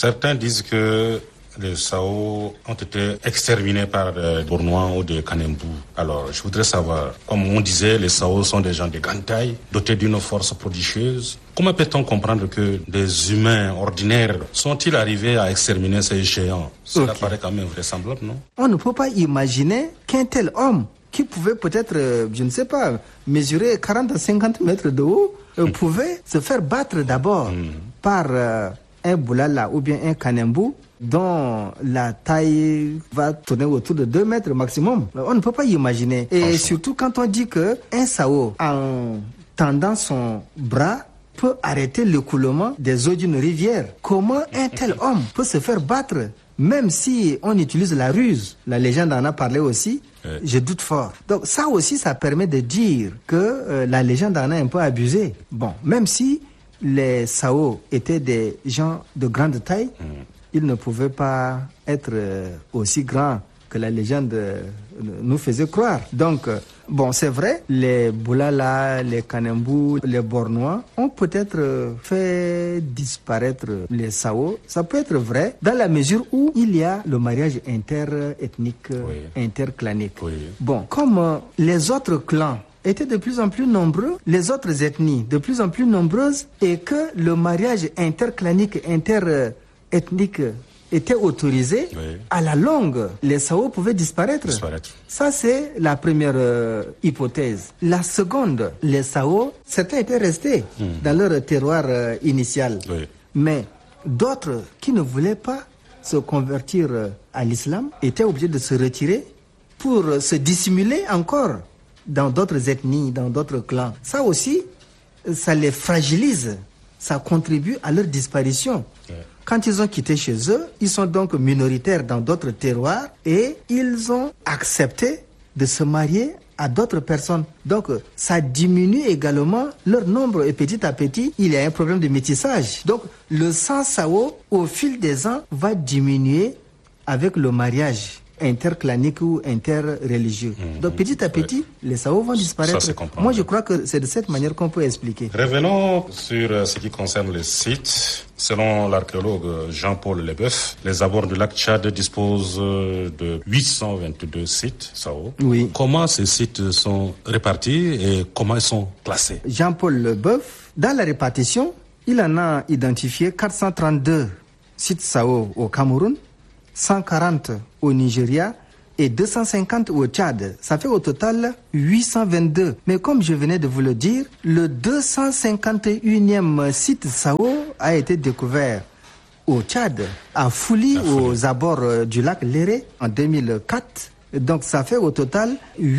Certains disent que les Sao ont été exterminés par des Bornois ou des Kanembu. Alors, je voudrais savoir, comme on disait, les Sao sont des gens de grande taille, dotés d'une force prodigieuse. Comment peut-on comprendre que des humains ordinaires sont-ils arrivés à exterminer ces géants? Cela paraît quand même vraisemblable, non? On ne peut pas imaginer qu'un tel homme, qui pouvait peut-être, je ne sais pas, mesurer 40 à 50 mètres de haut, pouvait se faire battre d'abord par un Boulala ou bien un Kanembu, dont la taille va tourner autour de 2 mètres maximum. On ne peut pas imaginer. Et surtout quand on dit qu'un Sao, en tendant son bras, peut arrêter l'écoulement des eaux d'une rivière. Comment un tel homme peut se faire battre, même si on utilise la ruse? La légende en a parlé aussi. Je doute fort. Donc ça aussi, ça permet de dire que la légende en a un peu abusé. Bon, même si les Sao étaient des gens de grande taille, ils ne pouvaient pas être aussi grands que la légende nous faisait croire. Donc, bon, c'est vrai, les Boulala, les Kanembu, les Bornois ont peut-être fait disparaître les Sao. Ça peut être vrai dans la mesure où il y a le mariage interethnique, interclanique. Bon, comme les autres clans étaient de plus en plus nombreux, les autres ethnies de plus en plus nombreuses, et que le mariage interclanique, interethnique était autorisé, à la longue, les Sao pouvaient disparaître. Ça, c'est la première hypothèse. La seconde, les Sao, certains étaient restés dans leur terroir initial. Mais d'autres qui ne voulaient pas se convertir à l'islam étaient obligés de se retirer pour se dissimuler encore dans d'autres ethnies, dans d'autres clans. Ça aussi, ça les fragilise. Ça contribue à leur disparition. Quand ils ont quitté chez eux, ils sont donc minoritaires dans d'autres terroirs et ils ont accepté de se marier à d'autres personnes. Donc, ça diminue également leur nombre et petit à petit, il y a un problème de métissage. Donc, le sang Sao, au fil des ans, va diminuer avec le mariage interclanique ou interreligieux. Donc petit à petit, les Sao vont disparaître. Moi, je crois que c'est de cette manière qu'on peut expliquer. Revenons sur ce qui concerne les sites. Selon l'archéologue Jean-Paul Leboeuf, les abords du lac Tchad disposent de 822 sites Sao. Comment ces sites sont répartis et comment ils sont classés? Jean-Paul Leboeuf, dans la répartition, il en a identifié 432 sites Sao au Cameroun, 140 au Nigeria et 250 au Tchad. Ça fait au total 822. Mais comme je venais de vous le dire, le 251e site Sao a été découvert au Tchad, à Fouli, aux abords du lac Léré, en 2004. Donc ça fait au total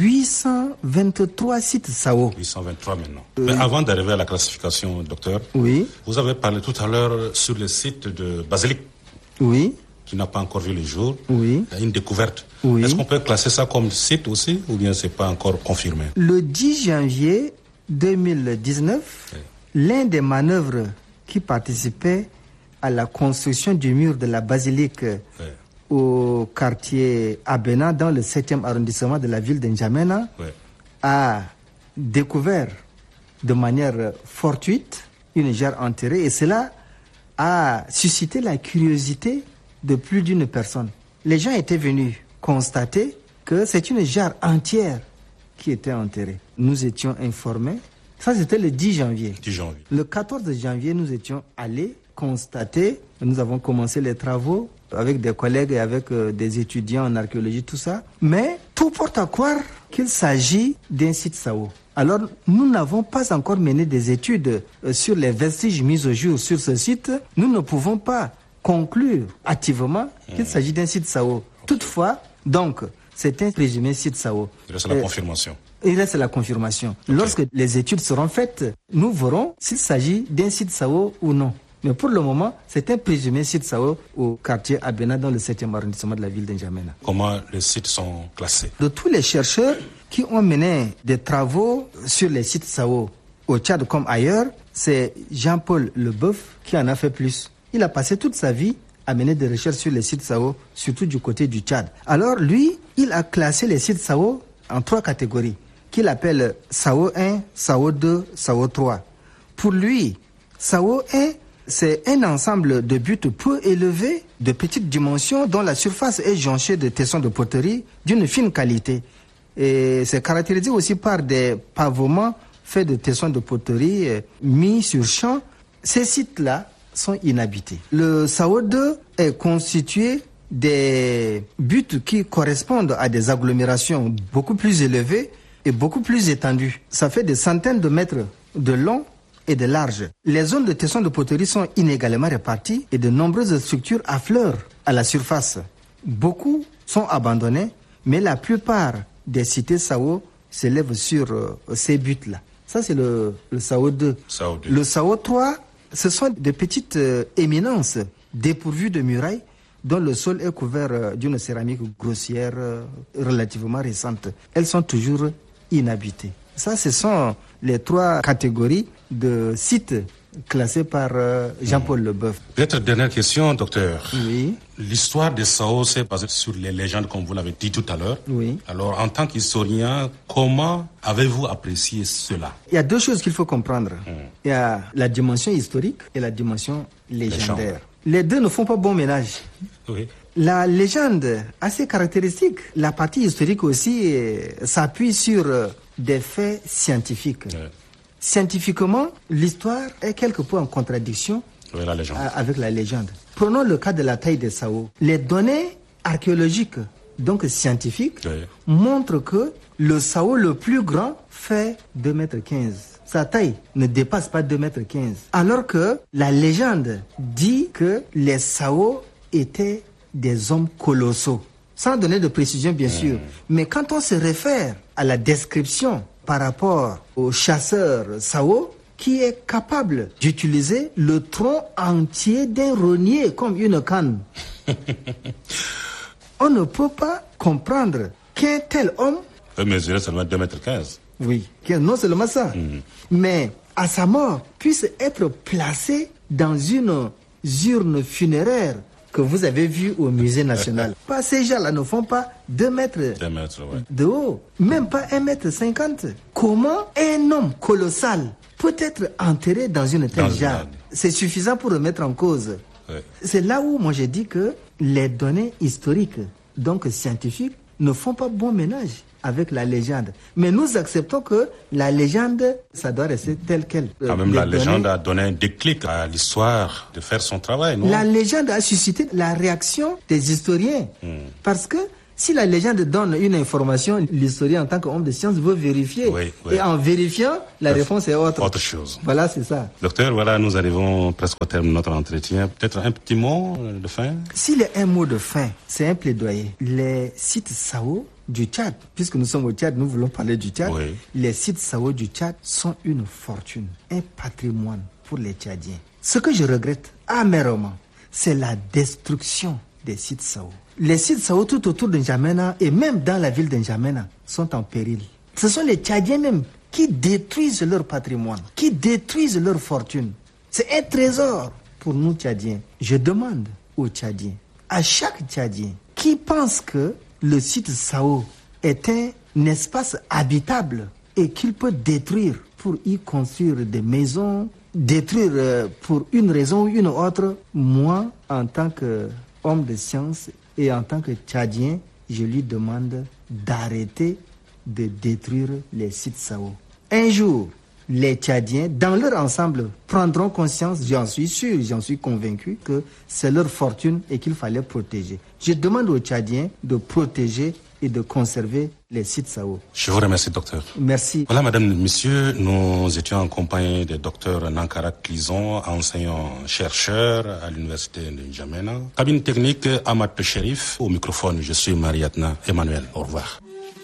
823 sites Sao. 823 maintenant. Mais avant d'arriver à la classification, docteur, vous avez parlé tout à l'heure sur le site de Basilic. Qui n'a pas encore vu le jour. Il y a une découverte. Est-ce qu'on peut classer ça comme site aussi ou bien c'est pas encore confirmé? Le 10 janvier 2019, l'un des manœuvres qui participait à la construction du mur de la basilique au quartier Abena, dans le 7e arrondissement de la ville de N'Djamena, a découvert de manière fortuite une jarre enterrée et cela a suscité la curiosité de plus d'une personne. Les gens étaient venus constater que c'est une jarre entière qui était enterrée. Nous étions informés. Ça, c'était le 10 janvier. Le 14 janvier, nous étions allés constater. Nous avons commencé les travaux avec des collègues et avec des étudiants en archéologie, tout ça. Mais tout porte à croire qu'il s'agit d'un site Sao. Alors, nous n'avons pas encore mené des études sur les vestiges mis au jour sur ce site. Nous ne pouvons pas conclure activement qu'il s'agit d'un site Sao. Toutefois, donc, c'est un présumé site Sao. Il reste la confirmation. Il reste la confirmation. Lorsque les études seront faites, nous verrons s'il s'agit d'un site Sao ou non. Mais pour le moment, c'est un présumé site Sao au quartier Abena, dans le 7e arrondissement de la ville de N'Djamena. Comment les sites sont classés? De tous les chercheurs qui ont mené des travaux sur les sites Sao au Tchad comme ailleurs, c'est Jean-Paul Leboeuf qui en a fait plus. Il a passé toute sa vie à mener des recherches sur les sites Sao, surtout du côté du Tchad. Alors lui, il a classé les sites Sao en 3 catégories, qu'il appelle Sao 1, Sao 2, Sao 3. Pour lui, Sao 1, C'est un ensemble de buttes peu élevées, de petites dimensions, dont la surface est jonchée de tessons de poterie d'une fine qualité. Et c'est caractérisé aussi par des pavements faits de tessons de poterie mis sur champ. Ces sites-là sont inhabités. Le Sao 2 est constitué des buttes qui correspondent à des agglomérations beaucoup plus élevées et beaucoup plus étendues. Ça fait des centaines de mètres de long et de large. Les zones de tessons de poterie sont inégalement réparties et de nombreuses structures affleurent à la surface. Beaucoup sont abandonnés, mais la plupart des cités Sao s'élèvent sur ces buttes-là. Ça, c'est le Sao 2. Sao 2. Le Sao 3, ce sont de petites éminences dépourvues de murailles dont le sol est couvert d'une céramique grossière relativement récente. Elles sont toujours inhabitées. Ça, ce sont les 3 catégories de sites classés par Jean-Paul Leboeuf. Peut-être dernière question, docteur. Oui. L'histoire des Sao, c'est basée sur les légendes, comme vous l'avez dit tout à l'heure. Oui. Alors, en tant qu'historien, comment avez-vous apprécié cela? Il y a 2 choses qu'il faut comprendre. Il y a la dimension historique et la dimension légendaire. Les 2 ne font pas bon ménage. Oui. La légende, assez caractéristique, la partie historique aussi s'appuie sur des faits scientifiques. Ouais. Scientifiquement, l'histoire est quelque peu en contradiction Oui, la légende. avec la légende. Prenons le cas de la taille des Sao. Les données archéologiques, donc scientifiques, Oui. montrent que le Sao le plus grand fait 2,15 m. Sa taille ne dépasse pas 2,15 m. Alors que la légende dit que les Sao étaient des hommes colossaux. Sans donner de précision, bien sûr. Mais quand on se réfère à la description par rapport au chasseur Sao, qui est capable d'utiliser le tronc entier d'un rognier comme une canne, on ne peut pas comprendre qu'un tel homme peut mesurer seulement 2,15 m. oui, non seulement ça, mais à sa mort puisse être placé dans une urne funéraire que vous avez vue au musée national. Pas ces gens-là ne font pas 2 mètres 2 mètres, oui. de haut, même pas 1,50 m. Comment un homme colossal peut être enterré dans une telle jarre? C'est suffisant pour remettre en cause. Oui. C'est là où moi j'ai dit que les données historiques, donc scientifiques, ne font pas bon ménage avec la légende. Mais nous acceptons que la légende, ça doit rester tel quel. Quand même, la légende a donné un déclic à l'histoire de faire son travail, non? La légende a suscité la réaction des historiens. Parce que si la légende donne une information, l'historien en tant qu'homme de science veut vérifier. Oui, oui. Et en vérifiant, la réponse est autre. Autre chose. Voilà, c'est ça. Docteur, voilà, nous arrivons presque au terme de notre entretien. Peut-être un petit mot de fin? S'il y a un mot de fin, c'est un plaidoyer. Les sites Sao du Tchad, puisque nous sommes au Tchad, nous voulons parler du Tchad. Oui. Les sites Sao du Tchad sont une fortune, un patrimoine pour les Tchadiens. Ce que je regrette amèrement, c'est la destruction des sites Sao. Les sites Sao tout autour de N'Djamena et même dans la ville de N'Djamena sont en péril. Ce sont les Tchadiens même qui détruisent leur patrimoine, qui détruisent leur fortune. C'est un trésor pour nous Tchadiens. Je demande aux Tchadiens, à chaque Tchadien qui pense que le site Sao est un espace habitable et qu'il peut détruire pour y construire des maisons, détruire pour une raison ou une autre, moi, en tant qu'homme de science et en tant que Tchadien, je lui demande d'arrêter de détruire les sites Sao. Un jour, les Tchadiens, dans leur ensemble, prendront conscience, j'en suis sûr, j'en suis convaincu, que c'est leur fortune et qu'il fallait protéger. Je demande aux Tchadiens de protéger et de conserver les sites Sao. Je vous remercie, docteur. Merci. Voilà, mesdames et messieurs, nous étions en compagnie du docteur Nankara Clison, enseignant-chercheur à l'université de N'Djamena. Cabine technique, Amat Chérif. Au microphone, je suis Mariatna Emmanuel. Au revoir.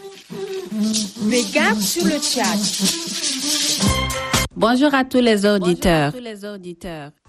Regarde sur le Tchad. Bonjour à tous les auditeurs.